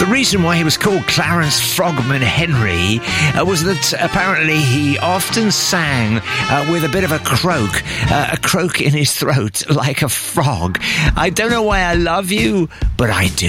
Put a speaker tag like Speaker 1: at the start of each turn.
Speaker 1: The reason why he was called Clarence Frogman Henry was that apparently he often sang with a bit of a croak in his throat like a frog. I don't know why I love you, but I do.